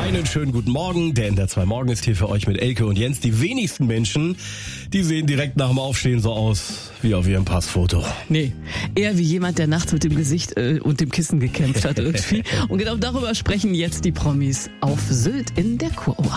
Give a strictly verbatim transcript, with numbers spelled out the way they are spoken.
Einen schönen guten Morgen. Der N D R zwei Morgen ist hier für euch mit Elke und Jens. Die wenigsten Menschen, die sehen direkt nach dem Aufstehen so aus wie auf ihrem Passfoto. Nee, eher wie jemand, der nachts mit dem Gesicht äh, und dem Kissen gekämpft hat irgendwie. Und genau darüber sprechen jetzt die Promis auf Sylt in der Kuroase.